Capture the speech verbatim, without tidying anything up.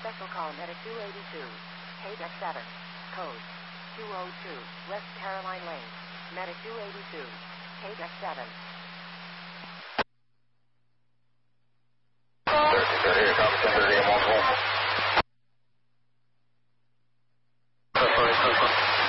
Special call Medic two eighty-two. K D E C seven. Code two oh two. West Caroline Lane. Medic two eighty-two. K D E C seven. Here, copy ten thirty, I'm on home.